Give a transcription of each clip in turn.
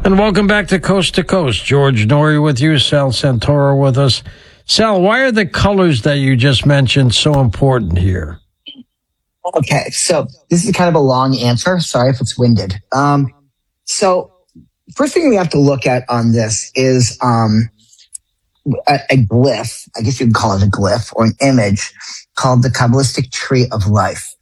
And welcome back to Coast. George Noory with you, Sal Santoro with us. Sal, why are the colors that you just mentioned so important here? Okay, so this is kind of a long answer. Sorry if it's winded. So first thing we have to look at on this is a glyph. I guess you can call it a glyph or an image called the Kabbalistic Tree of Life.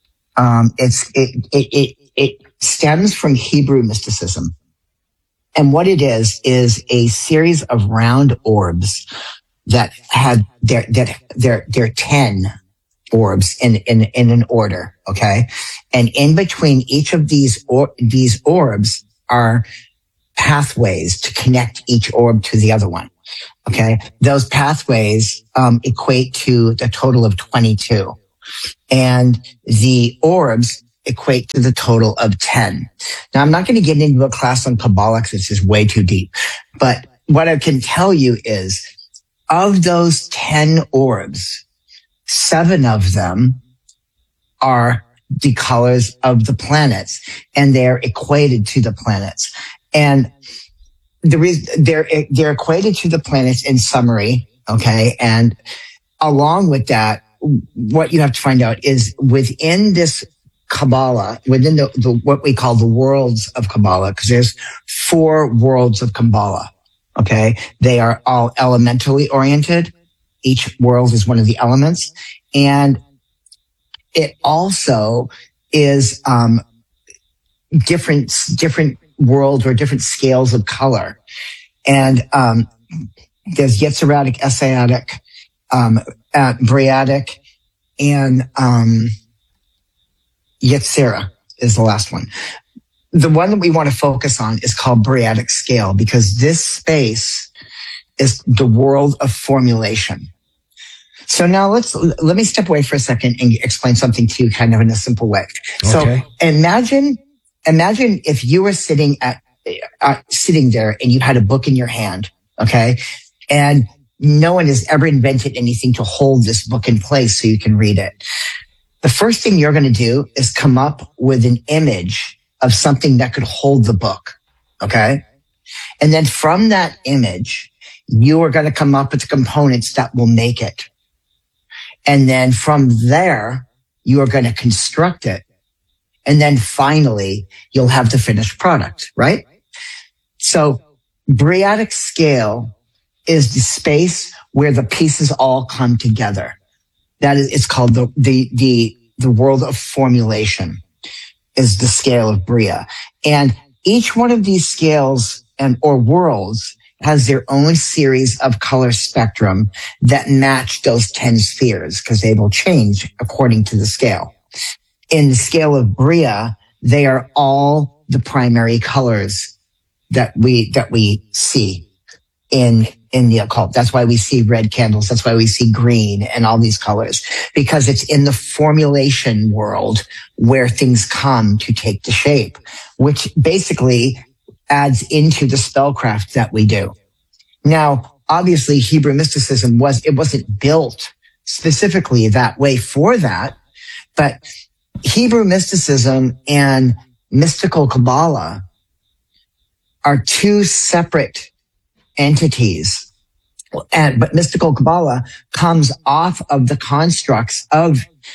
It stems from Hebrew mysticism. And what it is a series of round orbs that have they're 10 orbs in an order. Okay. And in between each of these orbs are pathways to connect each orb to the other one. Okay. Those pathways, equate to the total of 22, and the orbs equate to the total of 10. Now, I'm not going to get into a class on Kabbalah because this is way too deep. But what I can tell you is of those 10 orbs, 7 of them are the colors of the planets, and they're equated to the planets. And the reason they're equated to the planets in summary. Okay. And along with that, what you have to find out is within this Kabbalah, within the what we call the worlds of Kabbalah, because there's 4 worlds of Kabbalah. Okay. They are all elementally oriented. Each world is one of the elements. And it also is, different worlds or different scales of color. And, there's Yetziratic, Asiatic, Briatic, and, Yetzirah is the last one. The one that we want to focus on is called Briatic scale, because this space is the world of formulation. So now let me step away for a second and explain something to you kind of in a simple way. Okay. So imagine if you were sitting there and you had a book in your hand. Okay. And no one has ever invented anything to hold this book in place so you can read it. The first thing you're going to do is come up with an image of something that could hold the book. Okay. And then from that image, you are going to come up with the components that will make it. And then from there, you are going to construct it. And then finally, you'll have the finished product, right? So Briatic scale is the space where the pieces all come together. That is, it's called the world of formulation is the scale of Bria. And each one of these scales or worlds has their own series of color spectrum that match those 10 spheres, because they will change according to the scale. In the scale of Bria, they are all the primary colors that we see in the occult. That's why we see red candles. That's why we see green and all these colors, because it's in the formulation world where things come to take the shape, which basically adds into the spellcraft that we do. Now, obviously, Hebrew mysticism wasn't built specifically that way for that, but Hebrew mysticism and mystical Kabbalah are 2 separate entities. But mystical Kabbalah comes off of the constructs of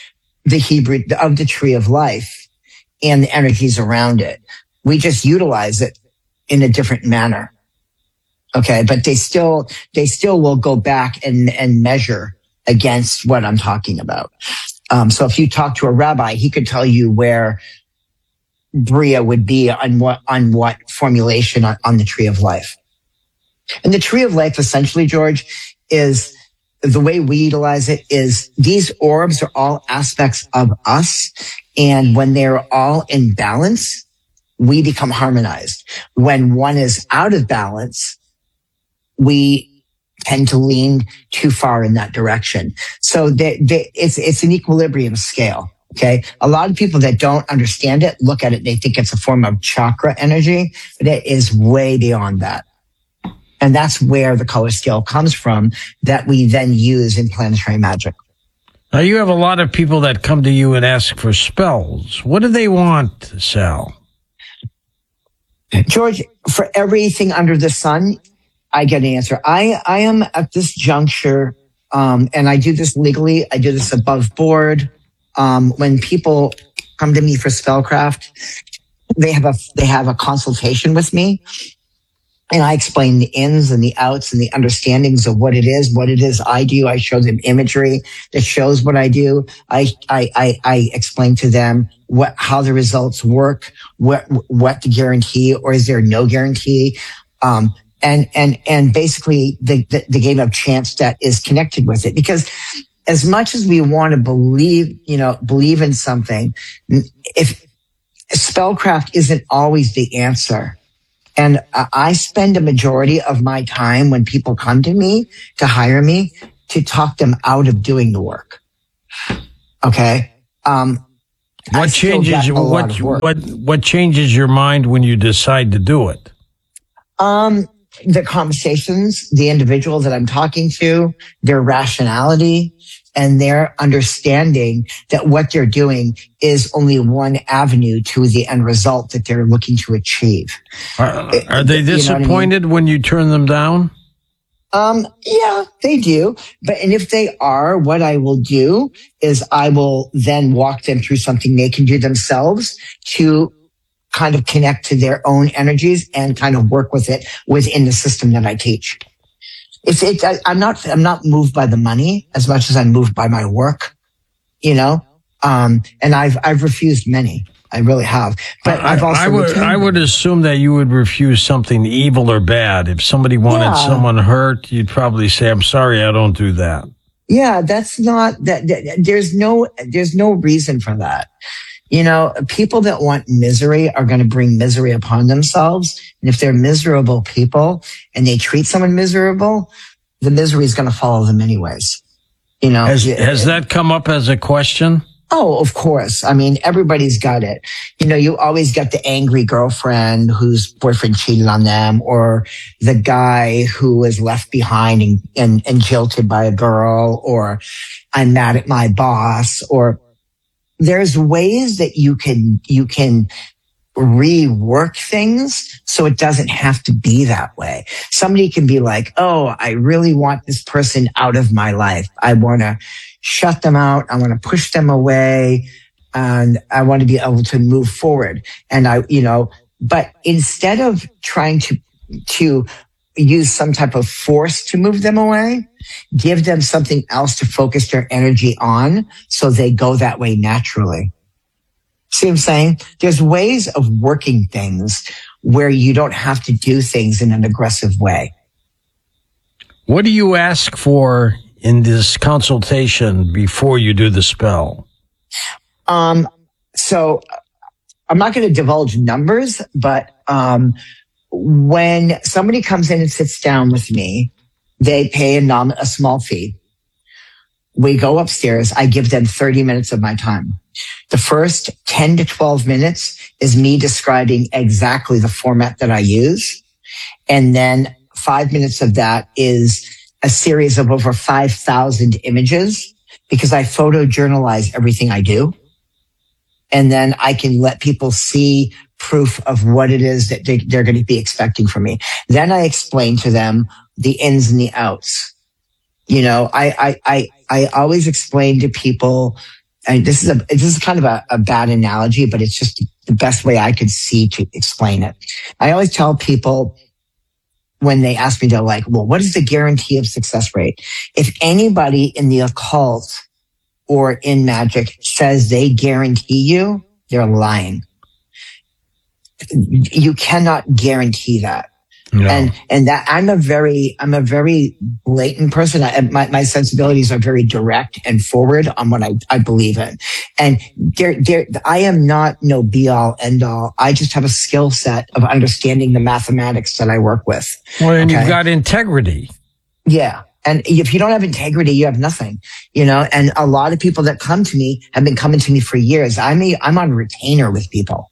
the tree of life and the energies around it. We just utilize it in a different manner. Okay. But they still will go back and measure against what I'm talking about. So if you talk to a rabbi, he could tell you where Bria would be on what formulation on the tree of life. And the tree of life, essentially, George, is the way we utilize it is these orbs are all aspects of us. And when they're all in balance, we become harmonized. When one is out of balance, we tend to lean too far in that direction. So it's an equilibrium scale. Okay. A lot of people that don't understand it look at it, they think it's a form of chakra energy, but it is way beyond that. And that's where the color scale comes from that we then use in planetary magic. Now, you have a lot of people that come to you and ask for spells. What do they want, Sal? George, for everything under the sun, I get an answer. I am at this juncture, and I do this legally. I do this above board. When people come to me for spellcraft, they have a consultation with me, and I explain the ins and the outs and the understandings of what it is I do. I show them imagery that shows what I do. I explain to them how the results work, what the guarantee, or is there no guarantee? And basically the game of chance that is connected with it. Because as much as we want to believe in something, if spellcraft isn't always the answer. And I spend a majority of my time when people come to me to hire me to talk them out of doing the work. Okay. What changes what changes your mind when you decide to do it? The conversations, the individual that I'm talking to, their rationality, and their understanding that what they're doing is only one avenue to the end result that they're looking to achieve. Are they disappointed when you turn them down? Yeah, they do. And if they are, what I will do is I will then walk them through something they can do themselves to kind of connect to their own energies and kind of work with it within the system that I teach. I'm not moved by the money as much as I'm moved by my work, and I've refused many. I really have. But I would assume that you would refuse something evil or bad. If somebody wanted someone hurt, you'd probably say, "I'm sorry, I don't do that." Yeah, that's not that. There's no reason for that. People that want misery are going to bring misery upon themselves. And if they're miserable people and they treat someone miserable, the misery is going to follow them anyways. Has that come up as a question? Oh, of course. I mean, everybody's got it. You always get the angry girlfriend whose boyfriend cheated on them, or the guy who was left behind and jilted by a girl, or I'm mad at my boss, or there's ways that you can rework things so it doesn't have to be that way. Somebody can be like, "Oh, I really want this person out of my life. I want to shut them out. I want to push them away, and I want to be able to move forward." And but instead of trying to use some type of force to move them away, give them something else to focus their energy on so they go that way naturally. See what I'm saying? There's ways of working things where you don't have to do things in an aggressive way. What do you ask for in this consultation before you do the spell? So I'm not going to divulge numbers, but when somebody comes in and sits down with me, they pay a small fee. We go upstairs. I give them 30 minutes of my time. The first 10 to 12 minutes is me describing exactly the format that I use. And then 5 minutes of that is a series of over 5,000 images, because I photojournalize everything I do. And then I can let people see proof of what it is that they're going to be expecting from me. Then I explain to them the ins and the outs. I always explain to people, and this is kind of a bad analogy, but it's just the best way I could see to explain it. I always tell people when they ask me, they're like, "Well, what is the guarantee of success rate?" If anybody in the occult or in magic says they guarantee you, they're lying. You cannot guarantee that. No. And that I'm a very blatant person. My sensibilities are very direct and forward on what I believe in. And I am not no be all end all. I just have a skill set of understanding the mathematics that I work with. Well, and you've got integrity. Yeah. And if you don't have integrity, you have nothing, and a lot of people that come to me have been coming to me for years. I'm on retainer with people.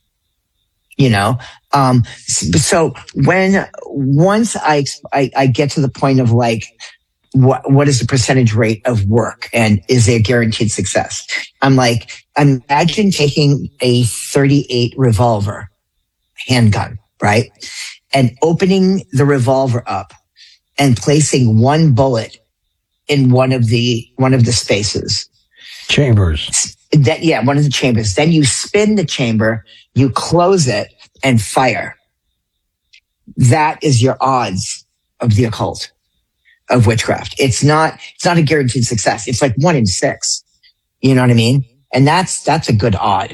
So once I get to the point of like, what is the percentage rate of work and is there guaranteed success? I'm like, imagine taking a .38 revolver, handgun, right? And opening the revolver up and placing one bullet in one of the spaces. Chambers. One of the chambers. Then you spin the chamber, you close it, and fire. That is your odds of the occult, of witchcraft. It's not a guaranteed success. It's like 1 in 6. You know what I mean? And that's a good odd.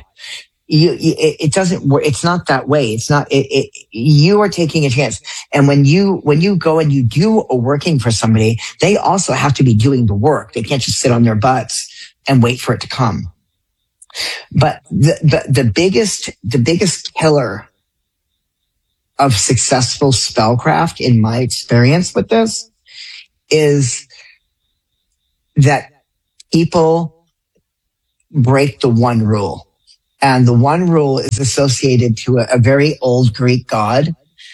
It doesn't work. It's not that way. It's not, you are taking a chance. And when you go and you do a working for somebody, they also have to be doing the work. They can't just sit on their butts and wait for it to come. But the biggest killer of successful spellcraft, in my experience with this, is that people break the one rule. And the one rule is associated to a very old Greek god,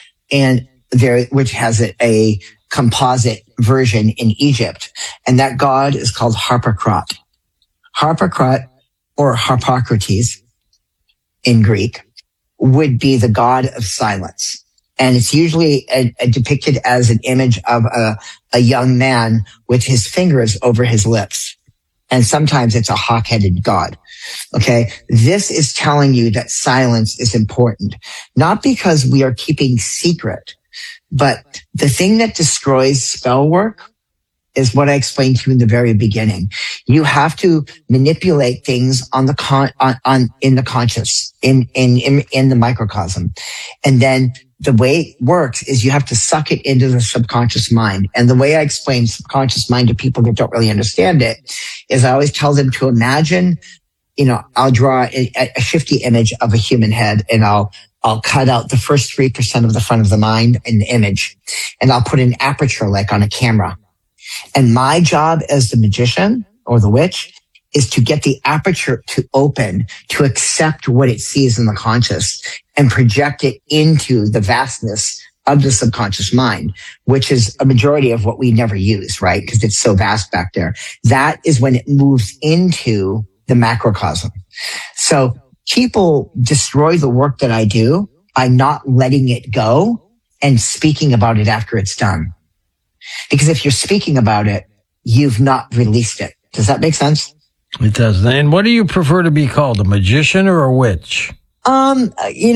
which has a composite version in Egypt. And that god is called Harpocrat. Harpocrat, or Harpocrates in Greek, would be the god of silence. And it's usually depicted as an image of a young man with his fingers over his lips. And sometimes it's a hawk-headed god. Okay. This is telling you that silence is important, not because we are keeping secret, but the thing that destroys spell work is what I explained to you in the very beginning. You have to manipulate things in the conscious, in the microcosm. And then the way it works is you have to suck it into the subconscious mind. And the way I explain subconscious mind to people that don't really understand it is I always tell them to imagine, I'll draw a shifty image of a human head, and I'll cut out the first 3% of the front of the mind in the image, and I'll put an aperture like on a camera. And my job as the magician or the witch is to get the aperture to open, to accept what it sees in the conscious and project it into the vastness of the subconscious mind, which is a majority of what we never use, right? Because it's so vast back there. That is when it moves into the macrocosm. So people destroy the work that I do by not letting it go and speaking about it after it's done. Because if you're speaking about it, you've not released it. Does that make sense? It does. And what do you prefer to be called, a magician or a witch? I'm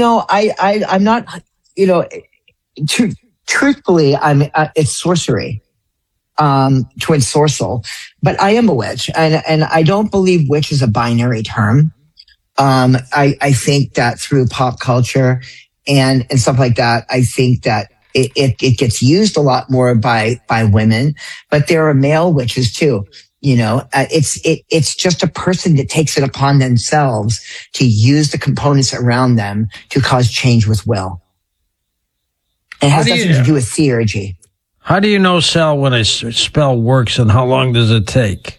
not, truthfully, it's sorcery, to ensorcel, but I am a witch, and I don't believe witch is a binary term. I think that through pop culture and stuff like that, I think that it gets used a lot more by women, but there are male witches too. It's just a person that takes it upon themselves to use the components around them to cause change with will. It has nothing to do with theurgy. How do you know, Sal, when a spell works, and how long does it take?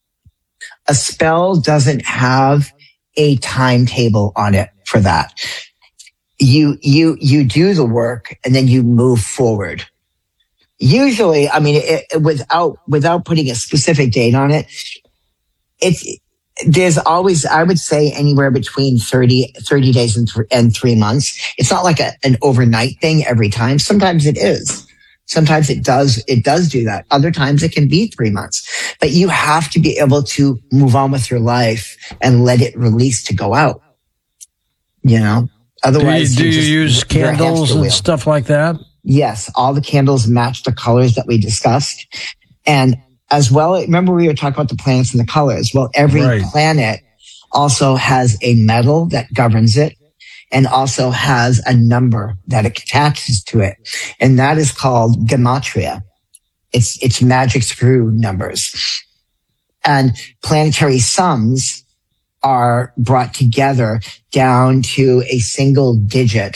A spell doesn't have a timetable on it for that. You do the work and then you move forward. Usually, without putting a specific date on it, there's always, I would say, anywhere between 30 days and 3 months. It's not like an overnight thing every time. Sometimes it is. Sometimes it does do that. Other times it can be 3 months, but you have to be able to move on with your life and let it release to go out. Otherwise, do you use candles and stuff like that? Yes, all the candles match the colors that we discussed. And as well, remember we were talking about the planets and the colors. Well, every planet also has a metal that governs it and also has a number that attaches to it. And that is called gematria. It's magic screw numbers. And planetary sums are brought together down to a single digit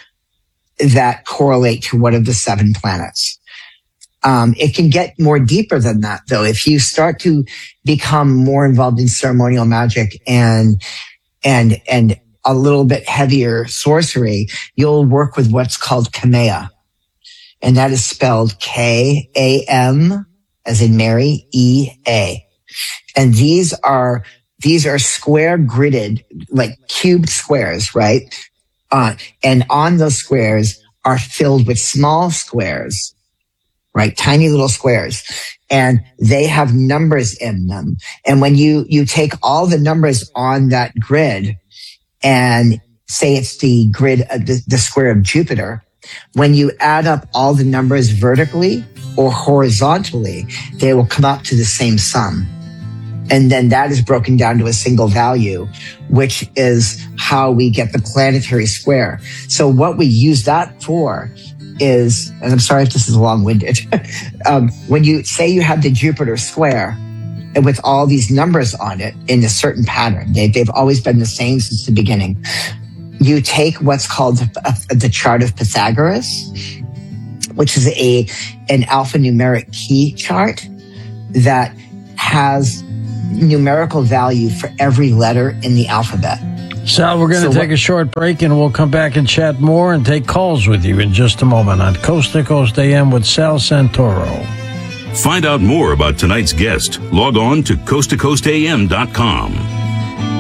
that correlate to one of the 7 planets. It can get more deeper than that, though. If you start to become more involved in ceremonial magic and a little bit heavier sorcery, you'll work with what's called Kamea. And that is spelled K-A-M, as in Mary, E-A. And these are square gridded, like cubed squares, right? And on those squares are filled with small squares, right? Tiny little squares. And they have numbers in them. And when you take all the numbers on that grid and say it's the grid, the square of Jupiter, when you add up all the numbers vertically or horizontally, they will come up to the same sum. And then that is broken down to a single value, which is how we get the planetary square. So what we use that for is, and I'm sorry if this is long-winded, when you say you have the Jupiter square and with all these numbers on it in a certain pattern, they've always been the same since the beginning. You take what's called the chart of Pythagoras, which is an alphanumeric key chart that has numerical value for every letter in the alphabet. Sal, we're going to take a short break, and we'll come back and chat more and take calls with you in just a moment on Coast to Coast AM with Sal Santoro. Find out more about tonight's guest. Log on to coasttocoastam.com.